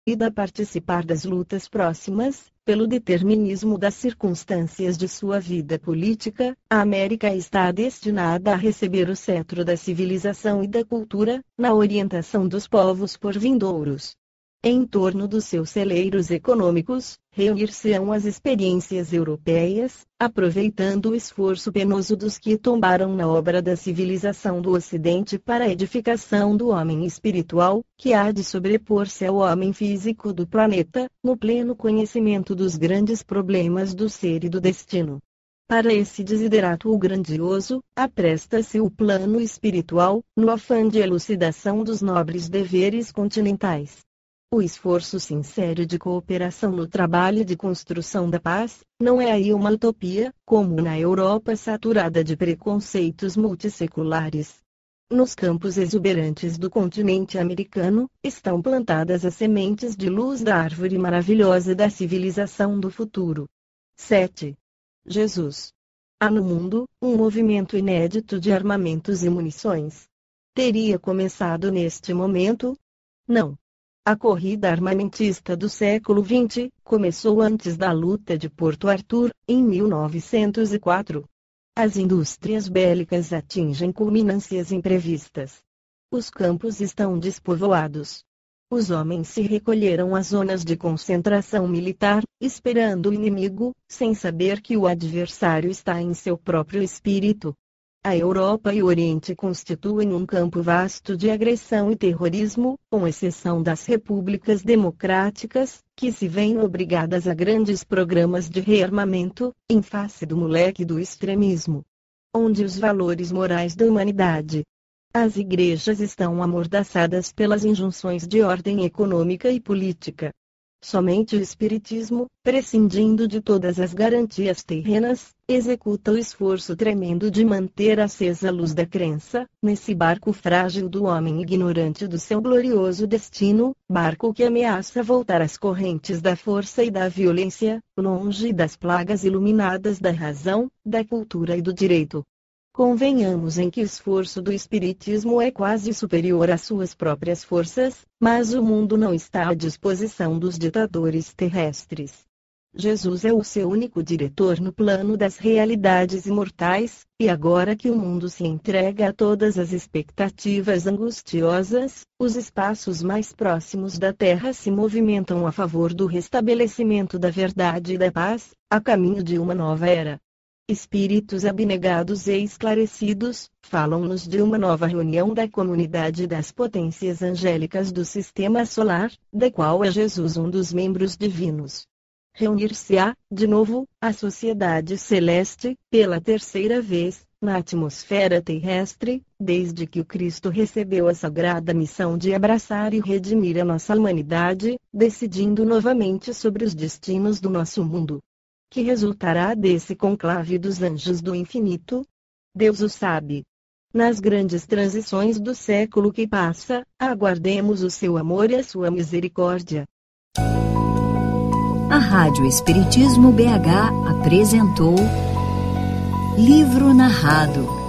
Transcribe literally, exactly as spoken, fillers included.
a participar das lutas próximas, pelo determinismo das circunstâncias de sua vida política, a América está destinada a receber o cetro da civilização e da cultura, na orientação dos povos por vindouros. Em torno dos seus celeiros econômicos, reunir-se-ão as experiências europeias, aproveitando o esforço penoso dos que tombaram na obra da civilização do Ocidente para a edificação do homem espiritual, que há de sobrepor-se ao homem físico do planeta, no pleno conhecimento dos grandes problemas do ser e do destino. Para esse desiderato grandioso, apresta-se o plano espiritual, no afã de elucidação dos nobres deveres continentais. O esforço sincero de cooperação no trabalho de construção da paz, não é aí uma utopia, como na Europa saturada de preconceitos multisseculares. Nos campos exuberantes do continente americano, estão plantadas as sementes de luz da árvore maravilhosa da civilização do futuro. sete. Jesus. Há no mundo, um movimento inédito de armamentos e munições. Teria começado neste momento? Não. A corrida armamentista do século vinte começou antes da luta de Porto Arthur, em mil novecentos e quatro. As indústrias bélicas atingem culminâncias imprevistas. Os campos estão despovoados. Os homens se recolheram às zonas de concentração militar, esperando o inimigo, sem saber que o adversário está em seu próprio espírito. A Europa e o Oriente constituem um campo vasto de agressão e terrorismo, com exceção das repúblicas democráticas, que se veem obrigadas a grandes programas de rearmamento, em face do moleque do extremismo. Onde os valores morais da humanidade. As igrejas estão amordaçadas pelas injunções de ordem econômica e política. Somente o Espiritismo, prescindindo de todas as garantias terrenas, executa o esforço tremendo de manter acesa a luz da crença, nesse barco frágil do homem ignorante do seu glorioso destino, barco que ameaça voltar às correntes da força e da violência, longe das plagas iluminadas da razão, da cultura e do direito. Convenhamos em que o esforço do Espiritismo é quase superior às suas próprias forças, mas o mundo não está à disposição dos ditadores terrestres. Jesus é o seu único diretor no plano das realidades imortais, e agora que o mundo se entrega a todas as expectativas angustiosas, os espaços mais próximos da Terra se movimentam a favor do restabelecimento da verdade e da paz, a caminho de uma nova era. Espíritos abnegados e esclarecidos, falam-nos de uma nova reunião da comunidade das potências angélicas do Sistema Solar, da qual é Jesus um dos membros divinos. Reunir-se-á, de novo, a sociedade celeste, pela terceira vez, na atmosfera terrestre, desde que o Cristo recebeu a sagrada missão de abraçar e redimir a nossa humanidade, decidindo novamente sobre os destinos do nosso mundo. Que resultará desse conclave dos anjos do infinito? Deus o sabe. Nas grandes transições do século que passa, aguardemos o seu amor e a sua misericórdia. A Rádio Espiritismo B H apresentou Livro Narrado.